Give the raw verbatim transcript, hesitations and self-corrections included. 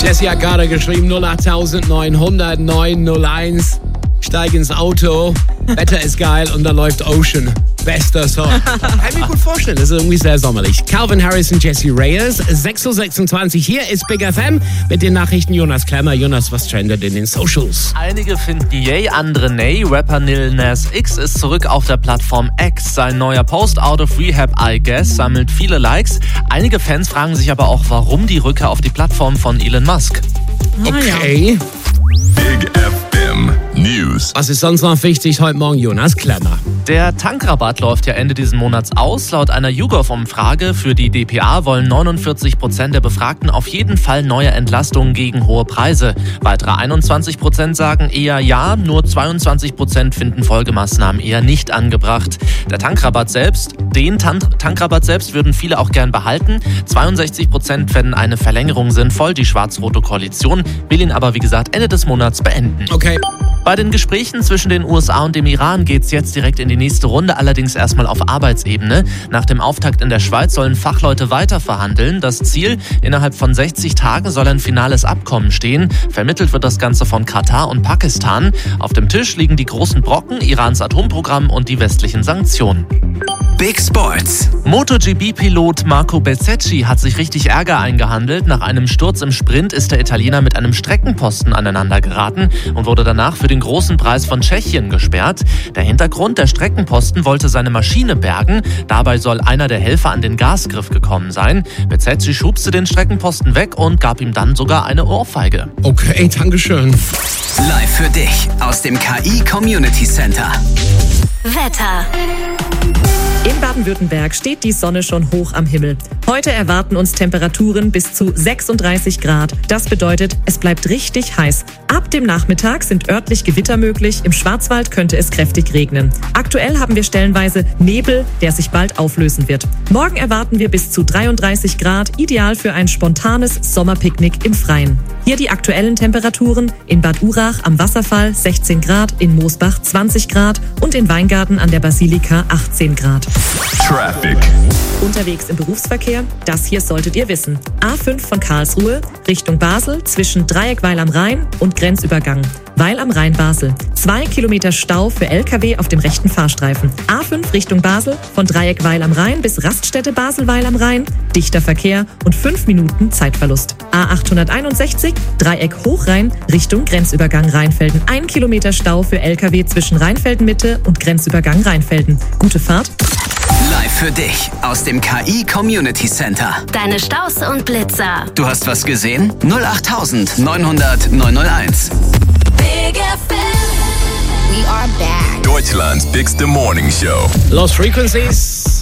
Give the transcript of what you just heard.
Jessie hat gerade geschrieben, null acht neun null null neun null eins. Steig ins Auto, Wetter ist geil und da läuft Ocean. Bester Song. Kann ich mir gut vorstellen, das ist irgendwie sehr sommerlich. Calvin Harris und Jessie Reyes, sechs Uhr sechsundzwanzig. Hier ist Big F M mit den Nachrichten Jonas Klemmer. Jonas, was trendet in den Socials? Einige finden yay, andere nay. Rapper Lil Nas X ist zurück auf der Plattform X. Sein neuer Post Out of Rehab, I Guess, sammelt viele Likes. Einige Fans fragen sich aber auch, warum die Rückkehr auf die Plattform von Elon Musk. Okay. Big F M News. Was ist sonst noch wichtig heute Morgen, Jonas Klemmer? Der Tankrabatt läuft ja Ende diesen Monats aus. Laut einer YouGov-Umfrage für die D P A wollen neunundvierzig Prozent der Befragten auf jeden Fall neue Entlastungen gegen hohe Preise. Weitere einundzwanzig Prozent sagen eher ja, nur zweiundzwanzig Prozent finden Folgemaßnahmen eher nicht angebracht. Der Tankrabatt selbst, den Tan- Tankrabatt selbst würden viele auch gern behalten. zweiundsechzig Prozent fänden eine Verlängerung sinnvoll. Die schwarz-rote Koalition will ihn aber, wie gesagt, Ende des Monats beenden. Okay. Bei den Gesprächen zwischen den U S A und dem Iran geht's jetzt direkt in die nächste Runde, allerdings erstmal auf Arbeitsebene. Nach dem Auftakt in der Schweiz sollen Fachleute weiter verhandeln. Das Ziel, innerhalb von sechzig Tagen soll ein finales Abkommen stehen. Vermittelt wird das Ganze von Katar und Pakistan. Auf dem Tisch liegen die großen Brocken, Irans Atomprogramm und die westlichen Sanktionen. Big Sports. MotoGP-Pilot Marco Bezzecchi hat sich richtig Ärger eingehandelt. Nach einem Sturz im Sprint ist der Italiener mit einem Streckenposten aneinander geraten und wurde danach für den großen Preis von Tschechien gesperrt. Der Hintergrund, der Streckenposten wollte seine Maschine bergen. Dabei soll einer der Helfer an den Gasgriff gekommen sein. Bezzecchi schubste den Streckenposten weg und gab ihm dann sogar eine Ohrfeige. Okay, dankeschön. Live für dich aus dem K I Community Center. Wetter. In Baden-Württemberg steht die Sonne schon hoch am Himmel. Heute erwarten uns Temperaturen bis zu sechsunddreißig Grad. Das bedeutet, es bleibt richtig heiß. Ab dem Nachmittag sind örtlich Gewitter möglich. Im Schwarzwald könnte es kräftig regnen. Aktuell haben wir stellenweise Nebel, der sich bald auflösen wird. Morgen erwarten wir bis zu dreiunddreißig Grad, ideal für ein spontanes Sommerpicknick im Freien. Hier die aktuellen Temperaturen: in Bad Urach am Wasserfall sechzehn Grad, in Moosbach zwanzig Grad und in Weingarten an der Basilika achtzehn Grad. Traffic. Unterwegs im Berufsverkehr, das hier solltet ihr wissen. A fünf von Karlsruhe Richtung Basel zwischen Dreieck Weil am Rhein und Grenzübergang. Weil am Rhein Basel. Zwei Kilometer Stau für L K W auf dem rechten Fahrstreifen. A fünf Richtung Basel von Dreieck Weil am Rhein bis Raststätte Basel-Weil am Rhein. Dichter Verkehr und fünf Minuten Zeitverlust. A achthunderteinundsechzig Dreieck Hochrhein Richtung Grenzübergang Rheinfelden. Ein Kilometer Stau für L K W zwischen Rheinfelden Mitte und Grenzübergang Rheinfelden. Gute Fahrt. Live für dich aus dem K I Community Center. Deine Staus und Blitzer. Du hast was gesehen? null acht neun null null neun null eins. Big F M. We are back. Deutschland's bigste Morning Show. Lost Frequencies.